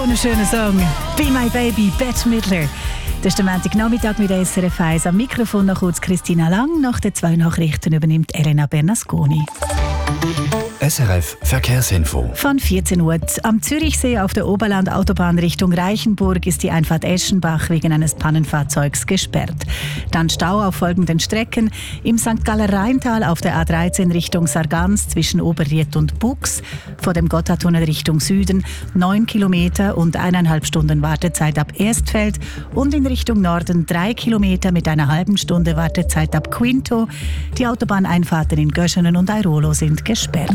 ein schöner Song. «Be My Baby», Bette Midler. Das ist der Montagnachmittag mit SRF 1. Am Mikrofon noch kurz Christina Lang. Nach den 2 Nachrichten übernimmt Elena Bernasconi. SRF Verkehrsinfo. Von 14 Uhr. Am Zürichsee auf der Oberland-Autobahn Richtung Reichenburg ist die Einfahrt Eschenbach wegen eines Pannenfahrzeugs gesperrt. Dann Stau auf folgenden Strecken: im St. Galler Rheintal auf der A13 Richtung Sargans zwischen Oberriet und Bux, vor dem Gotthardtunnel Richtung Süden 9 Kilometer und 1,5 Stunden Wartezeit ab Erstfeld und in Richtung Norden 3 Kilometer mit einer halben Stunde Wartezeit ab Quinto. Die Autobahneinfahrten in Göschenen und Airolo sind gesperrt.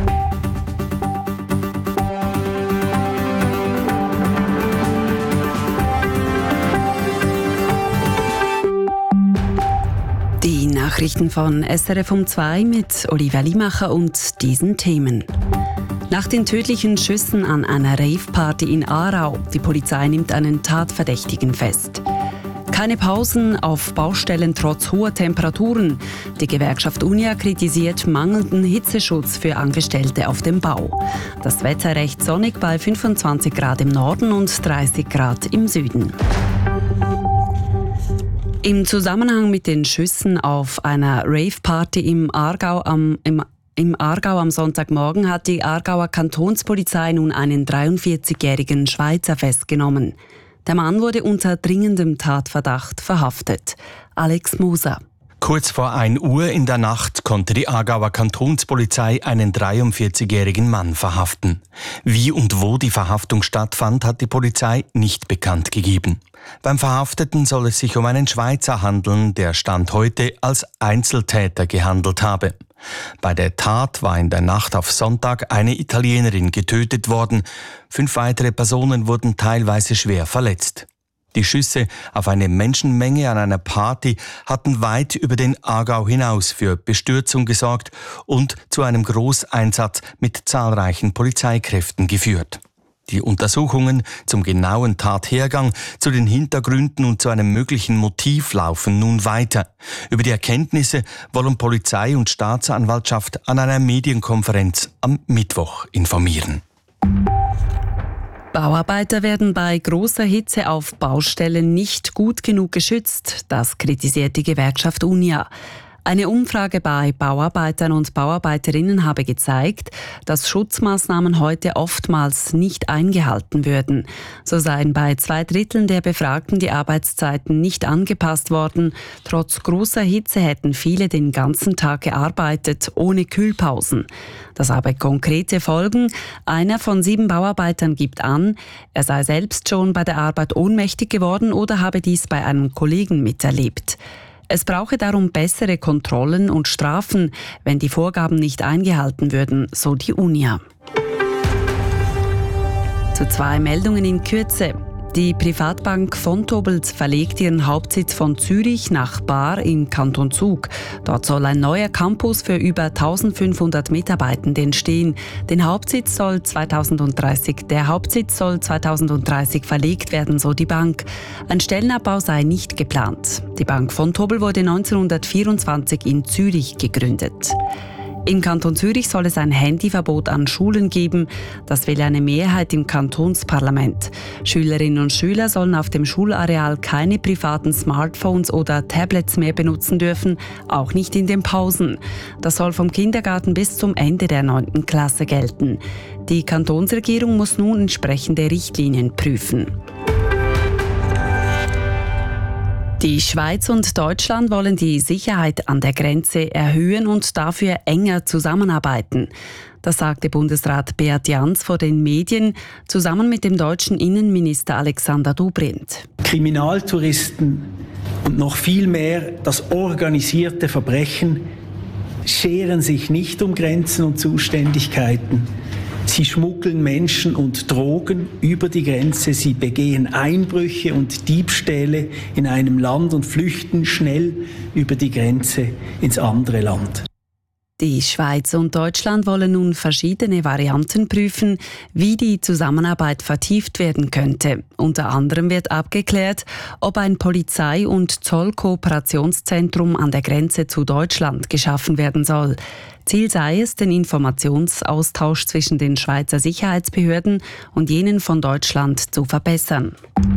Die Nachrichten von SRF um 2 mit Olivia Limacher und diesen Themen. Nach den tödlichen Schüssen an einer Rave-Party in Aarau, die Polizei nimmt einen Tatverdächtigen fest. Keine Pausen auf Baustellen trotz hoher Temperaturen. Die Gewerkschaft Unia kritisiert mangelnden Hitzeschutz für Angestellte auf dem Bau. Das Wetter recht sonnig bei 25 Grad im Norden und 30 Grad im Süden. Im Zusammenhang mit den Schüssen auf einer Rave-Party im Aargau am Sonntagmorgen hat die Aargauer Kantonspolizei nun einen 43-jährigen Schweizer festgenommen. Der Mann wurde unter dringendem Tatverdacht verhaftet. Alex Moser. Kurz vor 1 Uhr in der Nacht konnte die Aargauer Kantonspolizei einen 43-jährigen Mann verhaften. Wie und wo die Verhaftung stattfand, hat die Polizei nicht bekannt gegeben. Beim Verhafteten soll es sich um einen Schweizer handeln, der Stand heute als Einzeltäter gehandelt habe. Bei der Tat war in der Nacht auf Sonntag eine Italienerin getötet worden. 5 weitere Personen wurden teilweise schwer verletzt. Die Schüsse auf eine Menschenmenge an einer Party hatten weit über den Aargau hinaus für Bestürzung gesorgt und zu einem Großeinsatz mit zahlreichen Polizeikräften geführt. Die Untersuchungen zum genauen Tathergang, zu den Hintergründen und zu einem möglichen Motiv laufen nun weiter. Über die Erkenntnisse wollen Polizei und Staatsanwaltschaft an einer Medienkonferenz am Mittwoch informieren. Bauarbeiter werden bei großer Hitze auf Baustellen nicht gut genug geschützt. Das kritisiert die Gewerkschaft Unia. Eine Umfrage bei Bauarbeitern und Bauarbeiterinnen habe gezeigt, dass Schutzmaßnahmen heute oftmals nicht eingehalten würden. So seien bei 2/3 der Befragten die Arbeitszeiten nicht angepasst worden. Trotz großer Hitze hätten viele den ganzen Tag gearbeitet, ohne Kühlpausen. Das habe konkrete Folgen. Einer von 7 Bauarbeitern gibt an, er sei selbst schon bei der Arbeit ohnmächtig geworden oder habe dies bei einem Kollegen miterlebt. Es brauche darum bessere Kontrollen und Strafen, wenn die Vorgaben nicht eingehalten würden, so die Unia. Zu 2 Meldungen in Kürze. Die Privatbank Vontobel verlegt ihren Hauptsitz von Zürich nach Baar im Kanton Zug. Dort soll ein neuer Campus für über 1500 Mitarbeitende entstehen. Der Hauptsitz soll 2030 verlegt werden, so die Bank. Ein Stellenabbau sei nicht geplant. Die Bank Vontobel wurde 1924 in Zürich gegründet. Im Kanton Zürich soll es ein Handyverbot an Schulen geben. Das will eine Mehrheit im Kantonsparlament. Schülerinnen und Schüler sollen auf dem Schulareal keine privaten Smartphones oder Tablets mehr benutzen dürfen, auch nicht in den Pausen. Das soll vom Kindergarten bis zum Ende der 9. Klasse gelten. Die Kantonsregierung muss nun entsprechende Richtlinien prüfen. Die Schweiz und Deutschland wollen die Sicherheit an der Grenze erhöhen und dafür enger zusammenarbeiten. Das sagte Bundesrat Beat Jans vor den Medien zusammen mit dem deutschen Innenminister Alexander Dobrindt. Kriminaltouristen und noch viel mehr das organisierte Verbrechen scheren sich nicht um Grenzen und Zuständigkeiten. Sie schmuggeln Menschen und Drogen über die Grenze, sie begehen Einbrüche und Diebstähle in einem Land und flüchten schnell über die Grenze ins andere Land. Die Schweiz und Deutschland wollen nun verschiedene Varianten prüfen, wie die Zusammenarbeit vertieft werden könnte. Unter anderem wird abgeklärt, ob ein Polizei- und Zollkooperationszentrum an der Grenze zu Deutschland geschaffen werden soll. Ziel sei es, den Informationsaustausch zwischen den Schweizer Sicherheitsbehörden und jenen von Deutschland zu verbessern.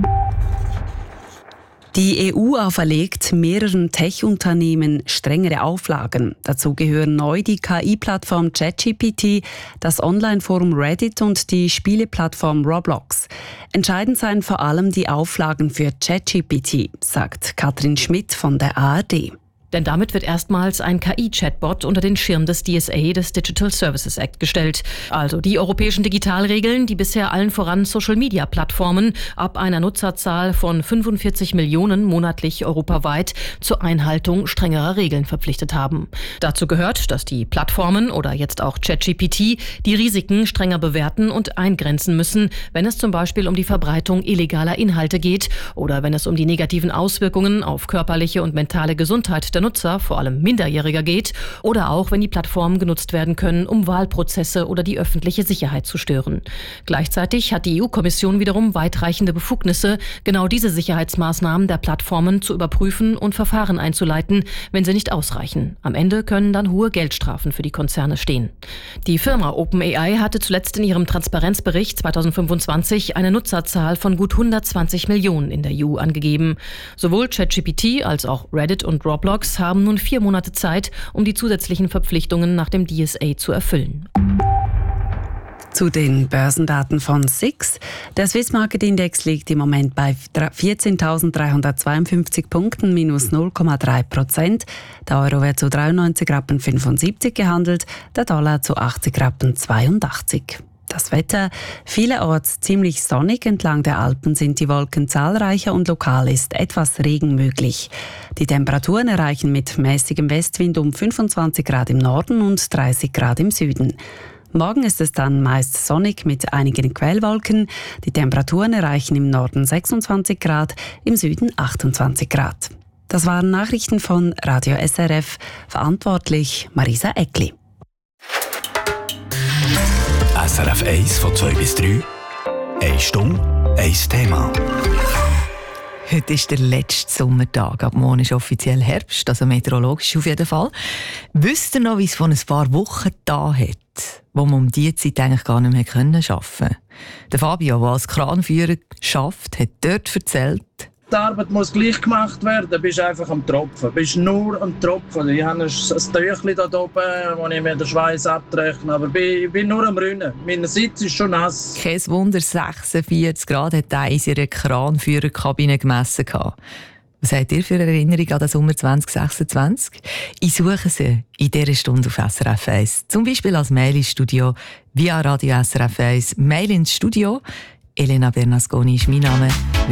Die EU auferlegt mehreren Tech-Unternehmen strengere Auflagen. Dazu gehören neu die KI-Plattform ChatGPT, das Online-Forum Reddit und die Spieleplattform Roblox. Entscheidend seien vor allem die Auflagen für ChatGPT, sagt Katrin Schmidt von der ARD. Denn damit wird erstmals ein KI-Chatbot unter den Schirm des DSA, des Digital Services Act, gestellt. Also die europäischen Digitalregeln, die bisher allen voran Social-Media-Plattformen ab einer Nutzerzahl von 45 Millionen monatlich europaweit zur Einhaltung strengerer Regeln verpflichtet haben. Dazu gehört, dass die Plattformen oder jetzt auch ChatGPT die Risiken strenger bewerten und eingrenzen müssen, wenn es zum Beispiel um die Verbreitung illegaler Inhalte geht oder wenn es um die negativen Auswirkungen auf körperliche und mentale Gesundheit der Nutzer, vor allem Minderjähriger, geht oder auch, wenn die Plattformen genutzt werden können, um Wahlprozesse oder die öffentliche Sicherheit zu stören. Gleichzeitig hat die EU-Kommission wiederum weitreichende Befugnisse, genau diese Sicherheitsmaßnahmen der Plattformen zu überprüfen und Verfahren einzuleiten, wenn sie nicht ausreichen. Am Ende können dann hohe Geldstrafen für die Konzerne stehen. Die Firma OpenAI hatte zuletzt in ihrem Transparenzbericht 2025 eine Nutzerzahl von gut 120 Millionen in der EU angegeben. Sowohl ChatGPT als auch Reddit und Roblox haben nun 4 Monate Zeit, um die zusätzlichen Verpflichtungen nach dem DSA zu erfüllen. Zu den Börsendaten von SIX. Der Swiss Market Index liegt im Moment bei 14.352 Punkten, minus 0,3%. Der Euro wird zu 93,75 Rappen gehandelt, der Dollar zu 80,82 Rappen. Das Wetter, vielerorts ziemlich sonnig, entlang der Alpen sind die Wolken zahlreicher und lokal ist etwas Regen möglich. Die Temperaturen erreichen mit mäßigem Westwind um 25 Grad im Norden und 30 Grad im Süden. Morgen ist es dann meist sonnig mit einigen Quellwolken. Die Temperaturen erreichen im Norden 26 Grad, im Süden 28 Grad. Das waren Nachrichten von Radio SRF, verantwortlich Marisa Eckli. SRF 1 von 2 bis 3. 1 Stunde, 1 Thema. Heute ist der letzte Sommertag. Ab morgen ist offiziell Herbst, also meteorologisch auf jeden Fall. Wisst ihr noch, wie es vor ein paar Wochen da hat, wo man um diese Zeit eigentlich gar nicht mehr arbeiten konnte? Der Fabio, der als Kranführer arbeitet, hat dort erzählt: Die Arbeit muss gleich gemacht werden, du bist einfach am Tropfen. Du bist nur am Tropfen. Ich habe ein Tüchlein da oben, wo ich mir den Schweiß abtrechne, aber ich bin nur am Rinnen. Mein Sitz ist schon nass. Kein Wunder, 46 Grad hat er in seiner Kranführerkabine gemessen. Was habt ihr für eine Erinnerung an den Sommer 2026? Ich suche sie in dieser Stunde auf SRF 1. Zum Beispiel als Mail ins Studio via Radio SRF 1. Mail ins Studio. Elena Bernasconi ist mein Name.